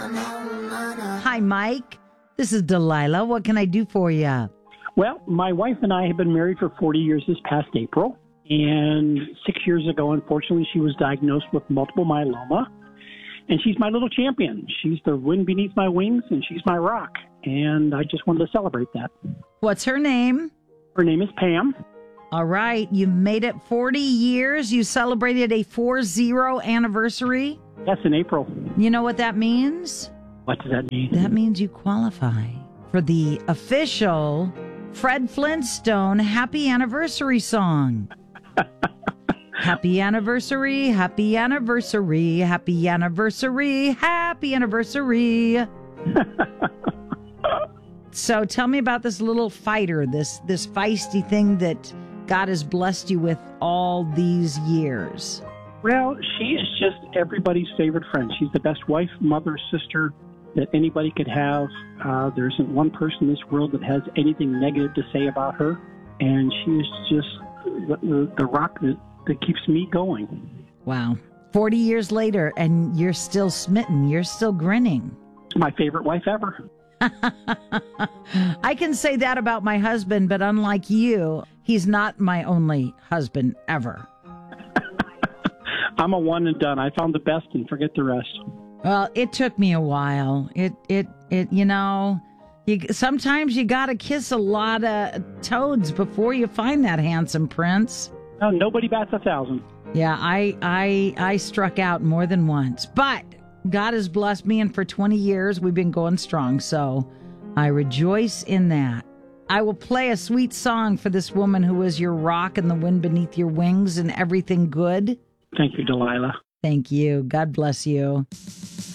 Hi, Mike. This is Delilah. What can I do for you? Well, my wife and I have been married for 40 years this past April. And 6 years ago, unfortunately, she was diagnosed with multiple myeloma. And she's my little champion. She's the wind beneath my wings, and she's my rock. And I just wanted to celebrate that. What's her name? Her name is Pam. All right. You've made it 40 years. You celebrated a 40 anniversary. Yes, in April. You know what that means? What does that mean? That means you qualify for the official Fred Flintstone Happy Anniversary song. Happy anniversary, happy anniversary, happy anniversary, happy anniversary. So tell me about this little fighter, this feisty thing that God has blessed you with all these years. Well, she is just everybody's favorite friend. She's the best wife, mother, sister that anybody could have. There isn't one person in this world that has anything negative to say about her. And she is just the rock that keeps me going. Wow. 40 years later, and you're still smitten. You're still grinning. My favorite wife ever. I can say that about my husband, but unlike you, he's not my only husband ever. I'm a one and done. I found the best and forget the rest. Well, it took me a while. Sometimes you got to kiss a lot of toads before you find that handsome prince. No, nobody bats 1,000. Yeah, I struck out more than once, but God has blessed me, and for 20 years we've been going strong, so I rejoice in that. I will play a sweet song for this woman who is your rock and the wind beneath your wings and everything good. Thank you, Delilah. Thank you. God bless you.